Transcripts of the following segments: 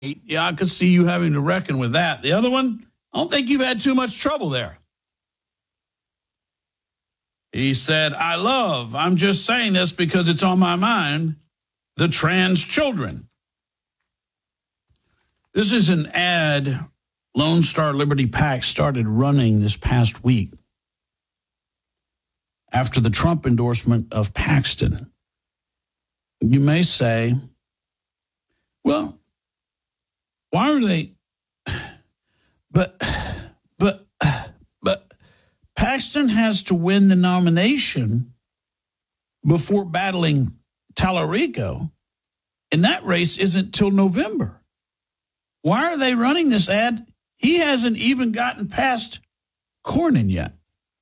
Yeah, I could see you having to reckon with that. The other one, I don't think you've had too much trouble there. He said, I'm just saying this because it's on my mind, the trans children. This is an ad Lone Star Liberty PAC started running this past week after the Trump endorsement of Paxton. You may say, well, why are they? But Paxton has to win the nomination before battling Tallarico, and that race isn't till November. Why are they running this ad? He hasn't even gotten past Cornyn yet.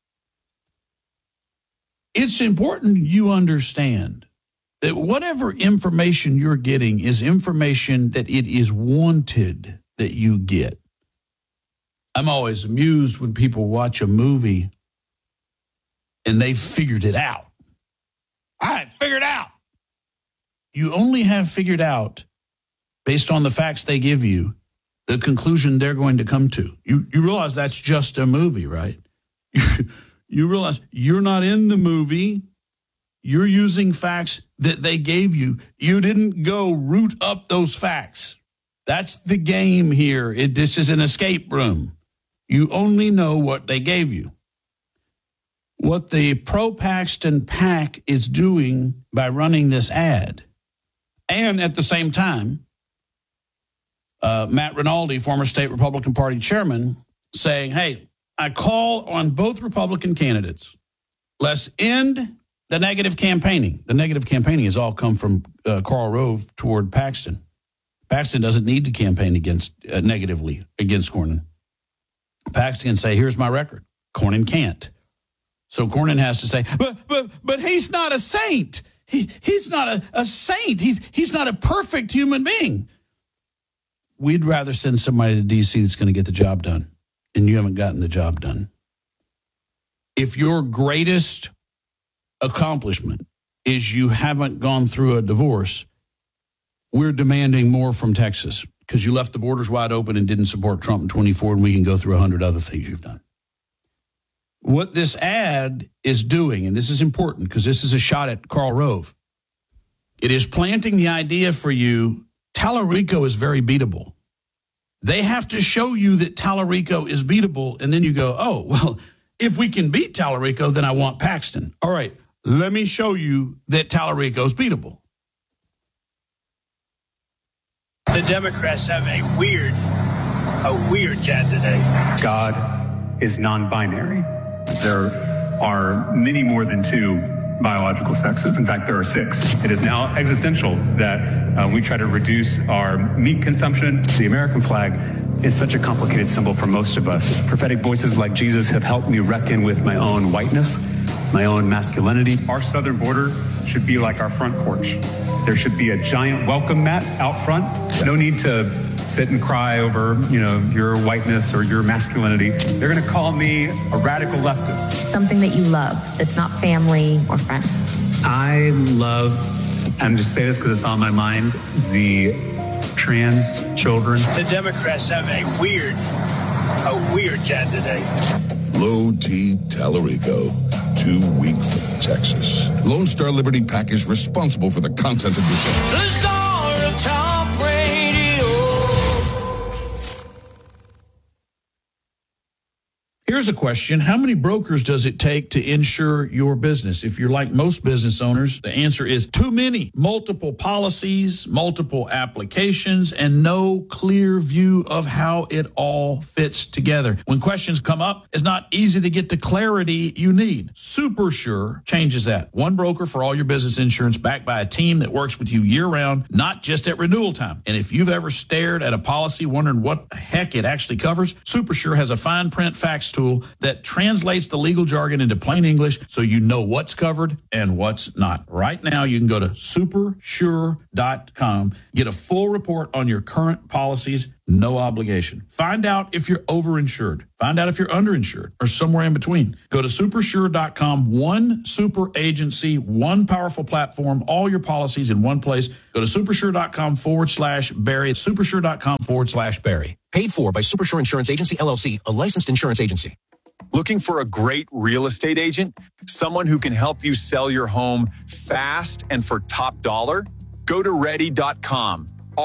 It's important you understand that whatever information you're getting is information that it is wanted that you get. I'm always amused when people watch a movie and they figured it out. I figured out. You only have figured out, based on the facts they give you, the conclusion they're going to come to. You realize that's just a movie, right? You realize you're not in the movie. You're using facts that they gave you. You didn't go root up those facts. That's the game here. This is an escape room. You only know what they gave you. What the pro-Paxton PAC is doing by running this ad, and at the same time, Matt Rinaldi, former state Republican Party chairman, saying, hey, I call on both Republican candidates. Let's end the negative campaigning. The negative campaigning has all come from Karl Rove toward Paxton. Paxton doesn't need to campaign against negatively against Cornyn. Paxton can say, here's my record. Cornyn can't. So Cornyn has to say, but he's not a saint. He's not a saint. He's not a perfect human being. We'd rather send somebody to D.C. that's going to get the job done, and you haven't gotten the job done. If your greatest accomplishment is you haven't gone through a divorce, we're demanding more from Texas because you left the borders wide open and didn't support Trump in 24, and we can go through 100 other things you've done. What this ad is doing, and this is important because this is a shot at Karl Rove, it is planting the idea for you, Tallarico is very beatable. They have to show you that Tallarico is beatable, and then you go, oh, well, if we can beat Tallarico, then I want Paxton. All right, let me show you that Tallarico is beatable. The Democrats have a weird candidate. God is non-binary. There are many more than two biological sexes. In fact, there are 6. It is now existential that we try to reduce our meat consumption. The American flag is such a complicated symbol for most of us. Prophetic voices like Jesus have helped me reckon with my own whiteness, my own masculinity. Our southern border should be like our front porch. There should be a giant welcome mat out front. No need to sit and cry over, your whiteness or your masculinity. They're going to call me a radical leftist. Something that you love that's not family or friends. I love, I'm just saying this because it's on my mind, the trans children. The Democrats have a weird candidate. Low T Tallarico, 2 weak from Texas. Lone Star Liberty PAC is responsible for the content of this show. The Star of Talk Radio. Here's a question. How many brokers does it take to insure your business? If you're like most business owners, the answer is too many. Multiple policies, multiple applications, and no clear view of how it all fits together. When questions come up, it's not easy to get the clarity you need. SuperSure changes that. One broker for all your business insurance backed by a team that works with you year-round, not just at renewal time. And if you've ever stared at a policy wondering what the heck it actually covers, SuperSure has a fine print facts tool that translates the legal jargon into plain English so you know what's covered and what's not. Right now, you can go to supersure.com, get a full report on your current policies, No obligation. Find out if you're overinsured. Find out if you're underinsured or somewhere in between. Go to supersure.com. One super agency, one powerful platform, all your policies in one place. Go to supersure.com/Barry. Supersure.com/Barry. Paid for by Supersure Insurance Agency, LLC, a licensed insurance agency. Looking for a great real estate agent? Someone who can help you sell your home fast and for top dollar? Go to ready.com,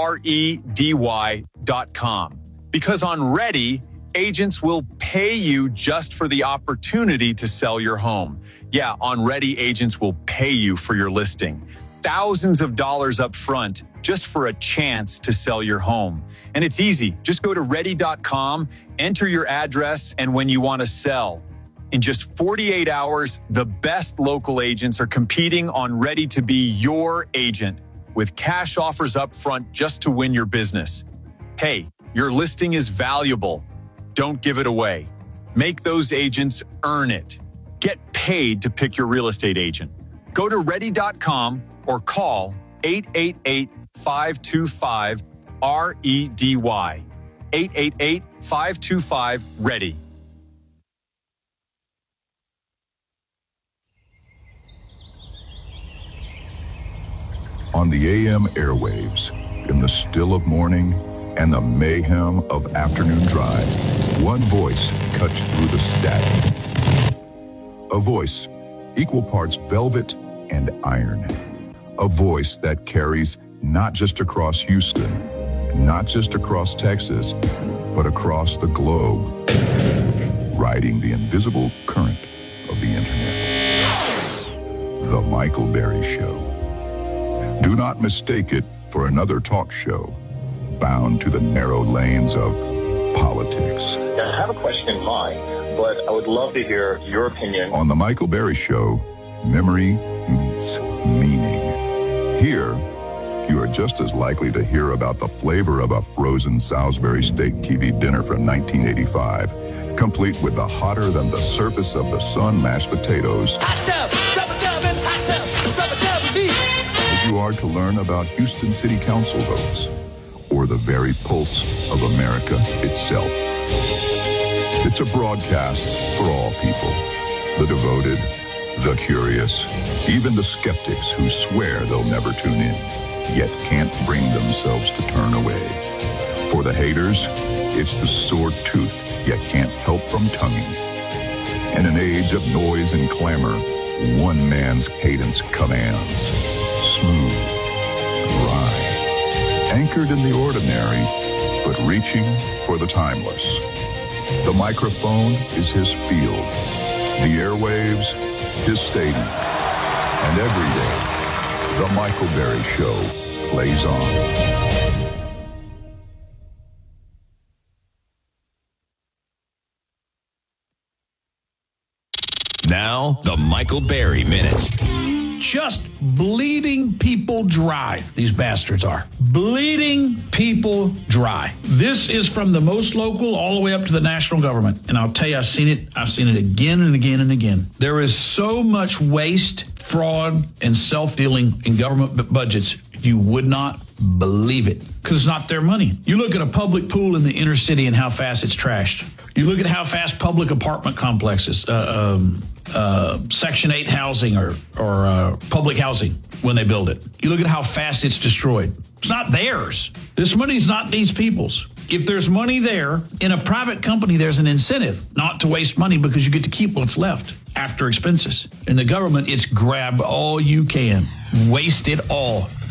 REDY.com. Because on Ready, agents will pay you just for the opportunity to sell your home. Yeah, on Ready, agents will pay you for your listing. Thousands of dollars up front just for a chance to sell your home. And it's easy. Just go to ready.com, enter your address, and when you want to sell. In just 48 hours, the best local agents are competing on Ready to be your agent with cash offers up front just to win your business. Hey, your listing is valuable. Don't give it away. Make those agents earn it. Get paid to pick your real estate agent. Go to ready.com or call 888-525-REDY. 888-525-READY. On the AM airwaves, in the still of morning and the mayhem of afternoon drive, one voice cuts through the static. A voice equal parts velvet and iron. A voice that carries not just across Houston, not just across Texas, but across the globe, riding the invisible current of the internet. The Michael Berry Show. Do not mistake it for another talk show bound to the narrow lanes of politics. I have a question in mind, but I would love to hear your opinion. On The Michael Berry Show, memory meets meaning. Here, you are just as likely to hear about the flavor of a frozen Salisbury steak TV dinner from 1985, complete with the hotter than the surface of the sun mashed potatoes. Hot tub, rubber tub, and hot tub, rubber tub and beef. As you are to learn about Houston City Council votes, or the very pulse of America itself. It's a broadcast for all people, the devoted, the curious, even the skeptics who swear they'll never tune in, yet can't bring themselves to turn away. For the haters, it's the sore tooth, yet can't help from tonguing. In an age of noise and clamor, one man's cadence commands. Smooth, dry, anchored in the ordinary, but reaching for the timeless. The microphone is his field, the airwaves, his stadium. And every day, The Michael Berry Show plays on. Now, the Michael Berry Minute. Just bleeding people dry, these bastards are. Bleeding people dry. This is from the most local all the way up to the national government. And I'll tell you, I've seen it again and again and again. There is so much waste, fraud, and self-dealing in government budgets, you would not believe it. Because it's not their money. You look at a public pool in the inner city and how fast it's trashed. You look at how fast public apartment complexes, Section 8 housing or public housing when they build it. You look at how fast it's destroyed. It's not theirs. This money is not these people's. If there's money there, in a private company, there's an incentive not to waste money because you get to keep what's left after expenses. In the government, it's grab all you can. Waste it all.